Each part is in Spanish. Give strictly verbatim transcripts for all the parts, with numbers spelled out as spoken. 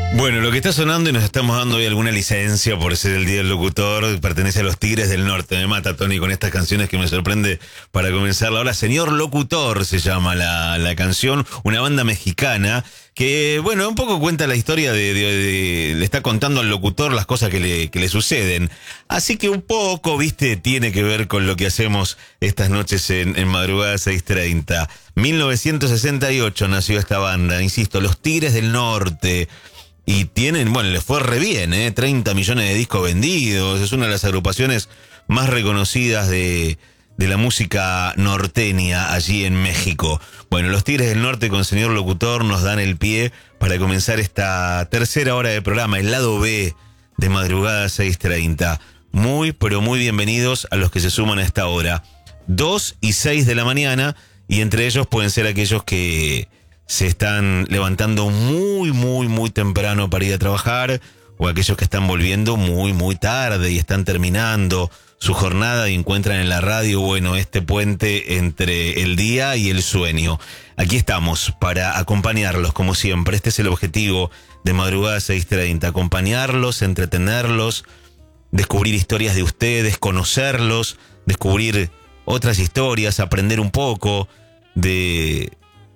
Bueno, lo que está sonando y nos estamos dando hoy alguna licencia por ser el Día del Locutor, pertenece a los Tigres del Norte. Me mata Tony con estas canciones que me sorprende para comenzar la hora. Señor Locutor se llama la, la canción, una banda mexicana que, bueno, un poco cuenta la historia de, de, de le está contando al locutor las cosas que le, que le suceden. Así que un poco, viste, tiene que ver con lo que hacemos estas noches en, en Madrugada seis treinta. mil novecientos sesenta y ocho nació esta banda, insisto, los Tigres del Norte. Y tienen, bueno, les fue re bien, ¿eh? treinta millones de discos vendidos. Es una de las agrupaciones más reconocidas de, de la música norteña allí en México. Bueno, los Tigres del Norte con Señor Locutor nos dan el pie para comenzar esta tercera hora de programa, el lado B de Madrugada seis treinta. Muy, pero muy bienvenidos a los que se suman a esta hora. dos y seis de la mañana, y entre ellos pueden ser aquellos que se están levantando muy, muy, muy temprano para ir a trabajar, o aquellos que están volviendo muy, muy tarde y están terminando su jornada y encuentran en la radio, bueno, este puente entre el día y el sueño. Aquí estamos para acompañarlos, como siempre. Este es el objetivo de Madrugada seis treinta, acompañarlos, entretenerlos, descubrir historias de ustedes, conocerlos, descubrir otras historias, aprender un poco de...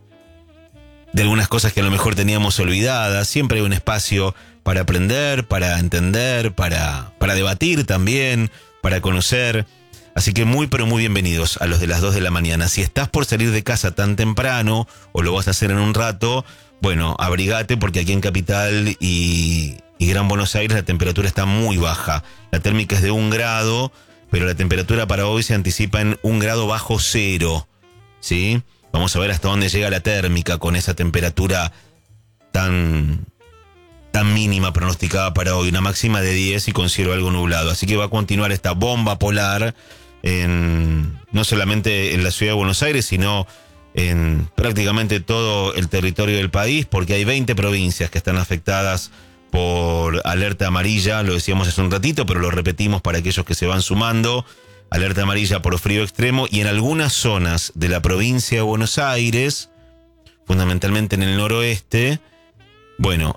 de algunas cosas que a lo mejor teníamos olvidadas. Siempre hay un espacio para aprender, para entender, para, para debatir también, para conocer. Así que muy pero muy bienvenidos a los de las dos de la mañana. Si estás por salir de casa tan temprano o lo vas a hacer en un rato, bueno, abrigate porque aquí en Capital y, y Gran Buenos Aires la temperatura está muy baja. La térmica es de un grado, pero la temperatura para hoy se anticipa en un grado bajo cero, ¿sí? Vamos a ver hasta dónde llega la térmica con esa temperatura tan, tan mínima pronosticada para hoy. Una máxima de diez y con cielo algo nublado. Así que va a continuar esta bomba polar en, no solamente en la ciudad de Buenos Aires, sino en prácticamente todo el territorio del país, porque hay veinte provincias que están afectadas por alerta amarilla. Lo decíamos hace un ratito, pero lo repetimos para aquellos que se van sumando. Alerta amarilla por frío extremo, y en algunas zonas de la provincia de Buenos Aires, fundamentalmente en el noroeste, bueno,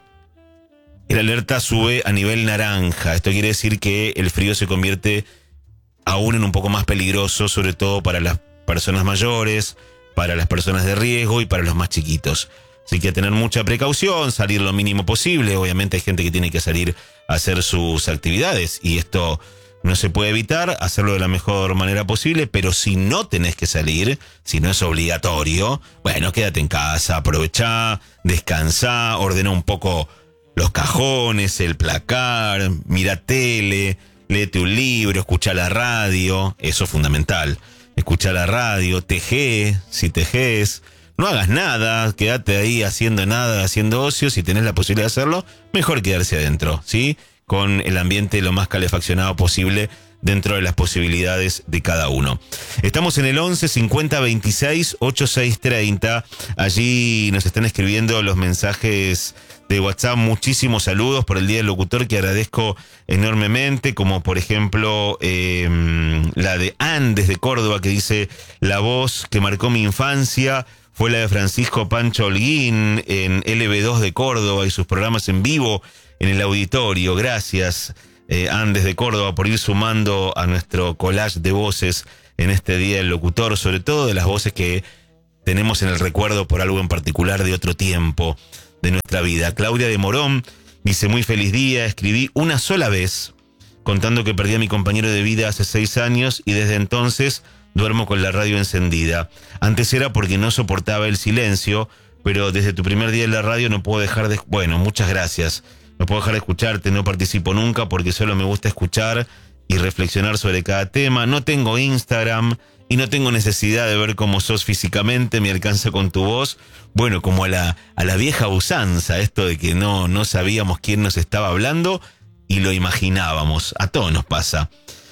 el alerta sube a nivel naranja. Esto quiere decir que el frío se convierte aún en un poco más peligroso, sobre todo para las personas mayores, para las personas de riesgo y para los más chiquitos. Así que tener mucha precaución, salir lo mínimo posible. Obviamente hay gente que tiene que salir a hacer sus actividades y esto no se puede evitar, hacerlo de la mejor manera posible, pero si no tenés que salir, si no es obligatorio, bueno, quédate en casa, aprovechá, descansá, ordena un poco los cajones, el placar, mira tele, léete un libro, escucha la radio, eso es fundamental, escucha la radio, tejé, si tejés, no hagas nada, quédate ahí haciendo nada, haciendo ocio. Si tenés la posibilidad de hacerlo, mejor quedarse adentro, ¿sí? Con el ambiente lo más calefaccionado posible dentro de las posibilidades de cada uno. Estamos en el once cincuenta veintiséis ochenta y seis treinta. Allí nos están escribiendo los mensajes de WhatsApp. Muchísimos saludos por el Día del Locutor que agradezco enormemente, como por ejemplo eh, la de Ann desde Córdoba, que dice: la voz que marcó mi infancia fue la de Francisco Pancho Holguín en L B dos de Córdoba y sus programas en vivo en el auditorio. Gracias, eh, Andes de Córdoba, por ir sumando a nuestro collage de voces en este Día del Locutor, sobre todo de las voces que tenemos en el recuerdo por algo en particular de otro tiempo de nuestra vida. Claudia de Morón dice: muy feliz día, escribí una sola vez contando que perdí a mi compañero de vida hace seis años y desde entonces duermo con la radio encendida. Antes era porque no soportaba el silencio, pero desde tu primer día en la radio no puedo dejar de... Bueno, muchas gracias. No puedo dejar de escucharte, no participo nunca porque solo me gusta escuchar y reflexionar sobre cada tema. No tengo Instagram y no tengo necesidad de ver cómo sos físicamente, me alcanza con tu voz. Bueno, como a la, a la vieja usanza, esto de que no, no sabíamos quién nos estaba hablando y lo imaginábamos. A todos nos pasa.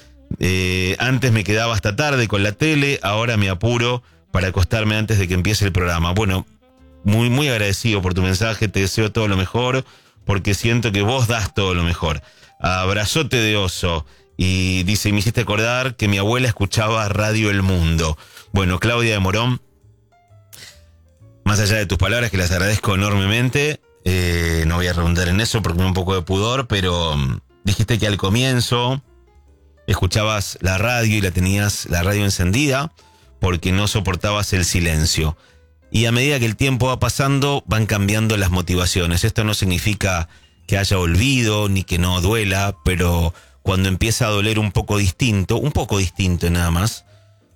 Eh, antes me quedaba hasta tarde con la tele, ahora me apuro para acostarme antes de que empiece el programa. Bueno, muy, muy agradecido por tu mensaje, te deseo todo lo mejor, porque siento que vos das todo lo mejor. Abrazote de oso. Y dice: me hiciste acordar que mi abuela escuchaba Radio El Mundo. Bueno, Claudia de Morón, más allá de tus palabras, que las agradezco enormemente, eh, no voy voy a redundar en eso porque me da un poco de pudor, pero dijiste que al comienzo escuchabas la radio y la tenías la radio encendida porque no soportabas el silencio. Y a medida que el tiempo va pasando, van cambiando las motivaciones. Esto no significa que haya olvido ni que no duela, pero cuando empieza a doler un poco distinto, un poco distinto nada más,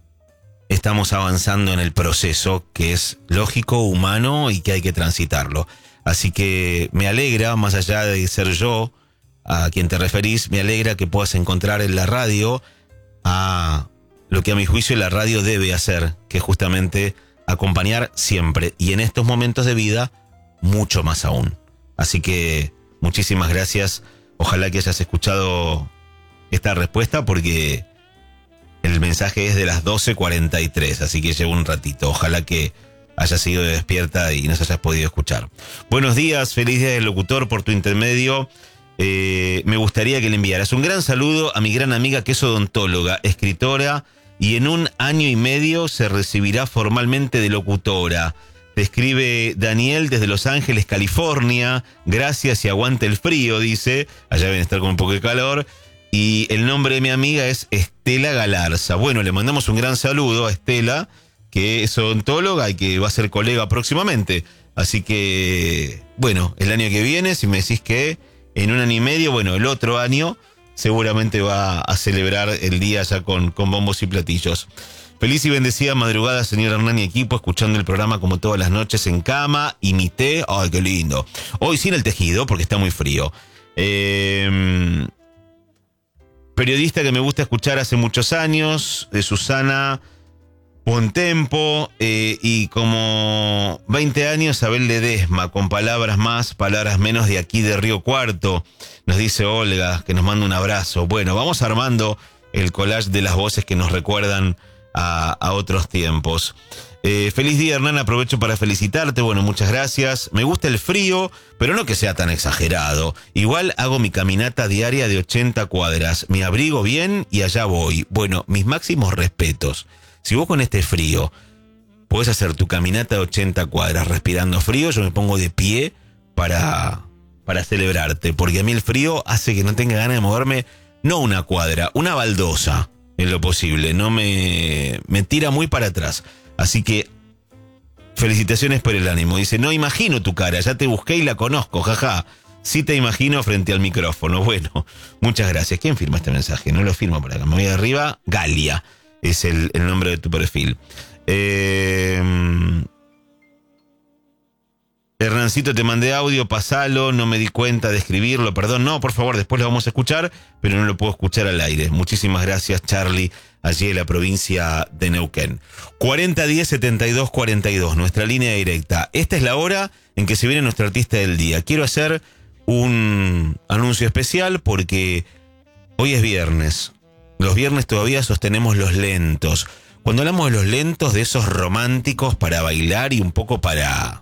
estamos avanzando en el proceso que es lógico, humano y que hay que transitarlo. Así que me alegra, más allá de ser yo a quien te referís, me alegra que puedas encontrar en la radio a lo que a mi juicio la radio debe hacer, que es justamente acompañar siempre y en estos momentos de vida mucho más aún. Así que muchísimas gracias. Ojalá que hayas escuchado esta respuesta porque el mensaje es de las doce cuarenta y tres, así que llevo un ratito. Ojalá que hayas sido despierta y nos hayas podido escuchar. Buenos días, feliz día del locutor. Por tu intermedio, eh, me gustaría que le enviaras un gran saludo a mi gran amiga que es odontóloga, escritora, y en un año y medio se recibirá formalmente de locutora. Te escribe Daniel desde Los Ángeles, California. Gracias y aguante el frío, dice. Allá deben estar con un poco de calor. Y el nombre de mi amiga es Estela Galarza. Bueno, le mandamos un gran saludo a Estela, que es odontóloga y que va a ser colega próximamente. Así que, bueno, el año que viene, si me decís que en un año y medio, bueno, el otro año, seguramente va a celebrar el día ya con, con bombos y platillos. Feliz y bendecida madrugada, señor Hernán y equipo, escuchando el programa como todas las noches en cama y mi té. ¡Ay, qué lindo! Hoy sin el tejido, porque está muy frío. Eh... Periodista que me gusta escuchar hace muchos años, de Susana Bontempo, eh, y como veinte años, Abel Ledesma, con palabras más, palabras menos, de aquí de Río Cuarto, nos dice Olga, que nos manda un abrazo. Bueno, vamos armando el collage de las voces que nos recuerdan a, a otros tiempos. Eh, feliz día, Hernán, aprovecho para felicitarte, bueno, muchas gracias. Me gusta el frío, pero no que sea tan exagerado. Igual hago mi caminata diaria de ochenta cuadras, me abrigo bien y allá voy. Bueno, mis máximos respetos. Si vos con este frío podés hacer tu caminata de ochenta cuadras respirando frío, yo me pongo de pie para, para celebrarte, porque a mí el frío hace que no tenga ganas de moverme, no una cuadra, una baldosa, en lo posible, no me, me tira muy para atrás. Así que, felicitaciones por el ánimo. Dice, no imagino tu cara, ya te busqué y la conozco, jaja. Sí te imagino frente al micrófono. Bueno, muchas gracias. ¿Quién firma este mensaje? No lo firmo por acá. Me voy arriba. Galia es el, el nombre de tu perfil. Eh... Hernancito, te mandé audio, pasalo, no me di cuenta de escribirlo, perdón, no, por favor, después lo vamos a escuchar, pero no lo puedo escuchar al aire. Muchísimas gracias, Charlie, allí en la provincia de Neuquén. cuarenta diez setenta y dos cuarenta y dos, nuestra línea directa. Esta es la hora en que se viene nuestro artista del día. Quiero hacer un anuncio especial porque hoy es viernes. Los viernes todavía sostenemos los lentos. Cuando hablamos de los lentos, de esos románticos para bailar y un poco para...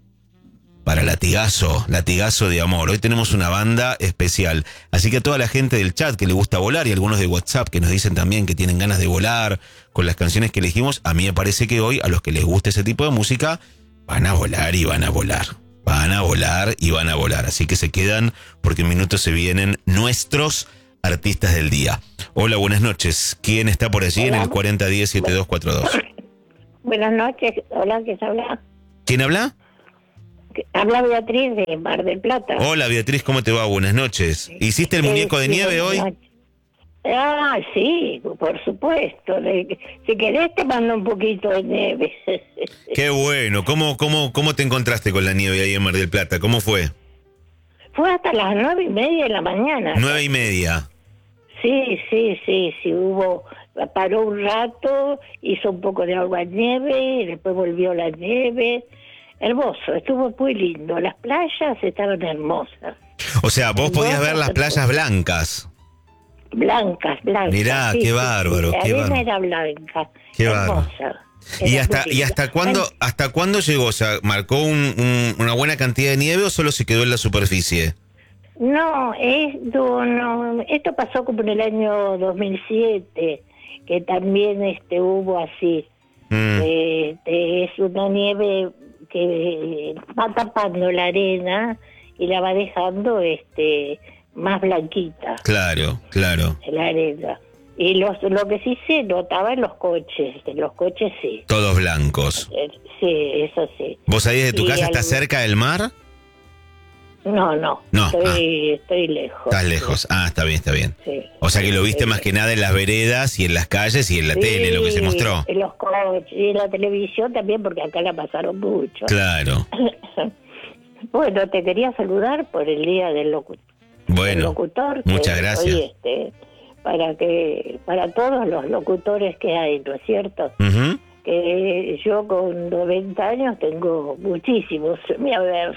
para latigazo, latigazo de amor. Hoy tenemos una banda especial. Así que a toda la gente del chat que le gusta volar y algunos de WhatsApp que nos dicen también que tienen ganas de volar con las canciones que elegimos, a mí me parece que hoy a los que les guste ese tipo de música van a volar y van a volar. Van a volar y van a volar. Así que se quedan porque en minutos se vienen nuestros artistas del día. Hola, buenas noches. ¿Quién está por allí? Hola. En el cuarenta diez setenta y dos cuarenta y dos? Buenas noches. Hola, ¿quién habla? ¿Quién habla? Habla Beatriz de Mar del Plata. Hola Beatriz, ¿cómo te va? Buenas noches. ¿Hiciste el muñeco eh, de sí, nieve hoy? Noches. Ah, sí, por supuesto. Si querés te mando un poquito de nieve. Qué bueno. ¿Cómo, cómo, cómo te encontraste con la nieve ahí en Mar del Plata? ¿Cómo fue? Fue hasta las nueve y media de la mañana. Nueve y media. Sí, sí, sí, sí, hubo... Paró un rato, hizo un poco de agua nieve, y después volvió la nieve... Hermoso, estuvo muy lindo. Las playas estaban hermosas. O sea, vos hermosas, podías ver las playas blancas. Blancas, blancas. Mirá, sí, qué bárbaro. Sí, qué la bárbaro. arena era blanca. Qué hermosa. Bárbaro. ¿Y hasta, ¿Y hasta cuándo bueno, hasta cuándo llegó? O sea, ¿marcó un, un, una buena cantidad de nieve o solo se quedó en la superficie? No, esto, no, esto pasó como en el año dos mil siete, que también este hubo así. Mm. Eh, es una nieve que va tapando la arena y la va dejando este más blanquita. Claro, claro. La arena. Y los, lo que sí se notaba en los coches, en los coches sí. Todos blancos. Eh, Sí, eso sí. ¿Vos ahí de tu Y casa al- estás cerca del mar? No, no, No, estoy, estoy lejos. Estás lejos. Ah, está bien, está bien. Sí. O sea que lo viste Sí. más que nada en las veredas y en las calles y en la Sí, tele, lo que se mostró. en los coches y en la televisión también, porque acá la pasaron mucho. Claro. Bueno, te quería saludar por el día del, locu- del Bueno, locutor. que muchas gracias. hoy, este, para que para todos los locutores que hay, ¿no es cierto? Ujú. Que yo con noventa años tengo muchísimos, a ver,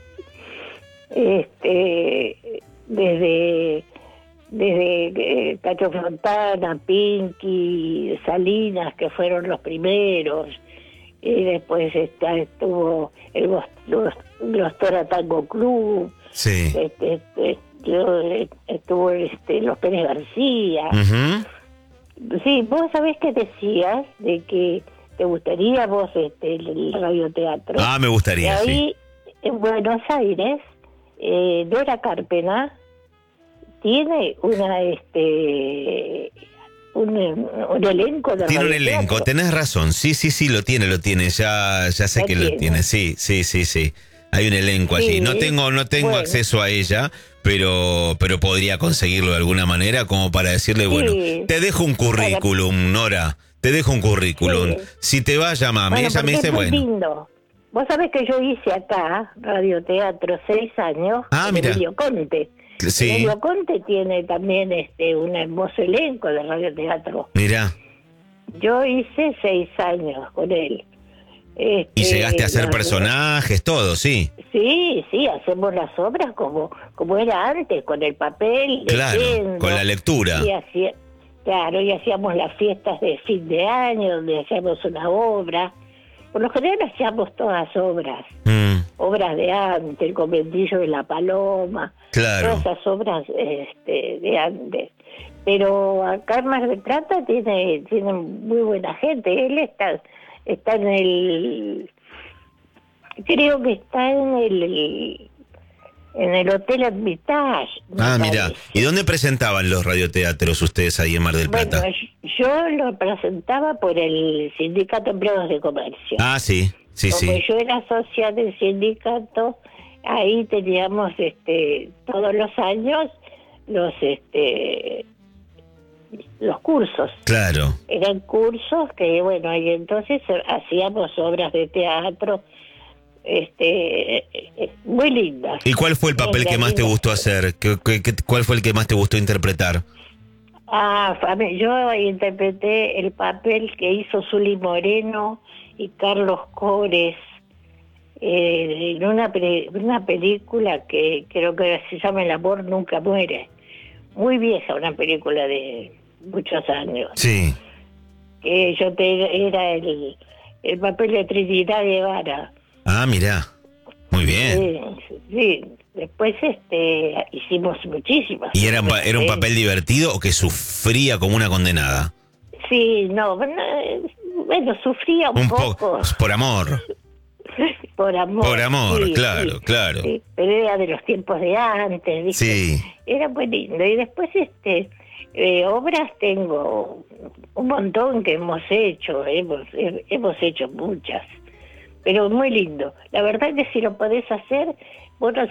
este, desde desde eh, Cacho Fontana, Pinky, Salinas, que fueron los primeros, y después está, estuvo el Gos- los, los Tora Tango Club, Sí. este, este, yo, eh, estuvo este, los Pérez García. Ujú. Sí, vos sabés que decías de que te gustaría vos este, el radioteatro. Ah, me Y gustaría, sí. ahí, en Buenos Aires, eh, Dora Carpena tiene una este un, un elenco de Tiene un radioteatro. elenco, tenés razón. Sí, sí, sí, lo tiene, lo tiene. Ya, ya sé Lo que lo tiene. tiene. Sí, sí, sí, sí. Hay un elenco allí. Sí, No tengo, no tengo bueno. acceso a ella, pero, pero podría conseguirlo de alguna manera como para decirle, Sí. bueno, te dejo un currículum, Nora. Te dejo un currículum. Sí. Si te va, llamame. Bueno, Y ella me porque dice, es muy bueno. lindo. Vos sabés que yo hice acá radioteatro seis años Ah, con mira. Emilio Conte. Sí. Emilio Conte tiene también este un hermoso elenco de radioteatro. Mirá. Yo hice seis años con él. Este, Y llegaste a hacer los- personajes, todo, sí. Sí, sí, hacemos las obras como como era antes, con el papel. Claro, leyendo, con la lectura. Y hacía, claro, y hacíamos las fiestas de fin de año, donde hacíamos una obra. Por lo general hacíamos todas obras, Mm, obras de antes, el conventillo de la Paloma, claro. todas esas obras este, de antes. Pero acá en Mar del Plata tiene, tiene muy buena gente. Él está, está en el, creo que está en el, en el Hotel Hermitage. me Ah, mira. parece. ¿Y dónde presentaban los radioteatros ustedes ahí en Mar del Bueno, Plata? yo lo presentaba por el Sindicato de Empleados de Comercio. Ah, sí, sí, Como sí. yo era socia del sindicato, ahí teníamos este todos los años los este los cursos. Claro. Eran cursos que, bueno, y entonces eh, hacíamos obras de teatro este eh, eh, muy lindas. ¿Y cuál fue el papel En que más te realidad. gustó hacer? ¿Qué, qué- qué- cuál fue el que más te gustó interpretar? Ah, a mí- yo interpreté el papel que hizo Zuli Moreno y Carlos Cores eh, en una, pe- una película que creo que se llama El amor nunca muere. Muy vieja, una película de muchos años. Sí. Que yo te, era el, el papel de Trinidad Guevara. Ah, mira. Muy bien. Sí, sí. Después este hicimos muchísimas. ¿Y era, un pa- era un papel divertido o que sufría como una condenada? Sí, no, bueno, eh, bueno, sufría un, Un poco. poco. Por amor. Por amor. Por amor, sí, claro, sí, claro. sí, pero era de los tiempos de antes, ¿viste? Sí. Era muy lindo. Y después, este, eh, obras tengo un montón que hemos hecho, hemos, he- hemos hecho muchas, pero muy lindo. La verdad que si lo podés hacer, vos no